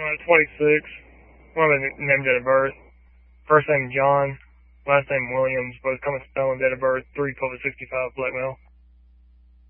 26. One of the named date of birth. First name John, last name Williams, both common spelling, date of birth 3/12/65, black male.